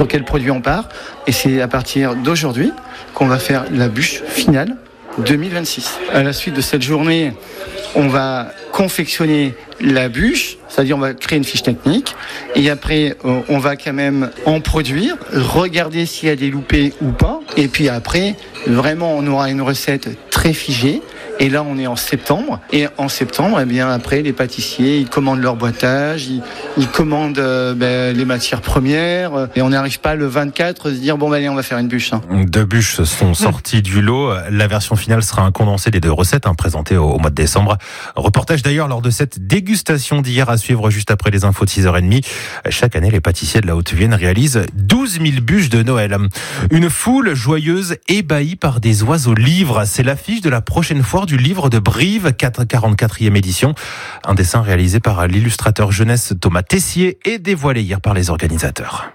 sur quel produit on part. Et c'est à partir d'aujourd'hui qu'on va faire la bûche finale 2026. À la suite de cette journée, on va confectionner la bûche, c'est-à-dire on va créer une fiche technique et après on va quand même en produire, regarder s'il y a des loupés ou pas et puis après vraiment on aura une recette très figée. Et là, on est en septembre. Et en septembre, eh bien, après, les pâtissiers, ils commandent leur boîtage, ils commandent les matières premières. Et on n'arrive pas le 24 à se dire, bon, allez, on va faire une bûche. 2 bûches sont sorties du lot. La version finale sera un condensé des 2 recettes présentées au mois de décembre. Reportage d'ailleurs lors de cette dégustation d'hier à suivre juste après les infos de 6h30. Chaque année, les pâtissiers de la Haute-Vienne réalisent 12 000 bûches de Noël. Une foule joyeuse ébahie par des oiseaux livres. C'est l'affiche de la prochaine foire du livre de Brive, 44e édition. Un dessin réalisé par l'illustrateur jeunesse Thomas Tessier et dévoilé hier par les organisateurs.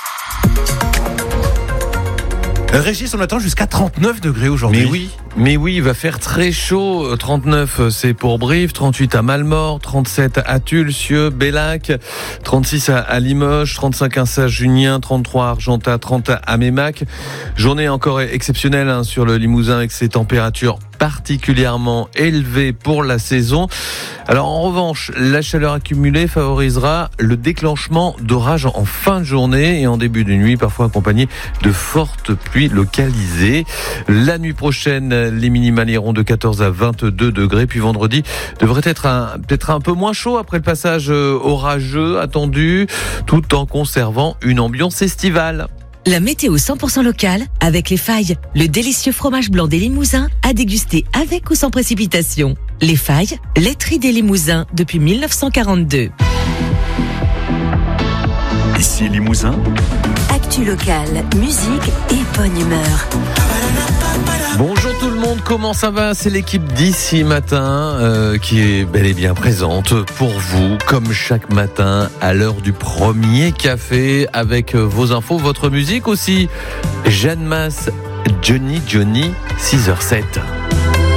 Régis, on attend jusqu'à 39 degrés aujourd'hui. Mais oui, il va faire très chaud. 39, c'est pour Brive, 38 à Malmort, 37 à Tulle, Cieux, Bellac, 36 à Limoges, 35 à Saint-Junien, 33 à Argentat, 30 à Mémac. Journée encore exceptionnelle sur le Limousin avec ses températures particulièrement élevées pour la saison. Alors en revanche, la chaleur accumulée favorisera le déclenchement d'orages en fin de journée et en début de nuit, parfois accompagnés de fortes pluies localisées. La nuit prochaine, les minimales iront de 14 à 22 degrés. Puis vendredi devrait être peut-être un peu moins chaud après le passage orageux attendu, tout en conservant une ambiance estivale. La météo 100% locale avec Les Failles, le délicieux fromage blanc des Limousins à déguster avec ou sans précipitation. Les Failles, laiterie des Limousins depuis 1942. Ici Limousin. Actu locale, musique et bonne humeur. Bonjour tout le monde, comment ça va ? C'est l'équipe d'ici matin qui est bel et bien présente pour vous, comme chaque matin, à l'heure du premier café, avec vos infos, votre musique aussi. Jeanne Masse, Johnny, 6h07.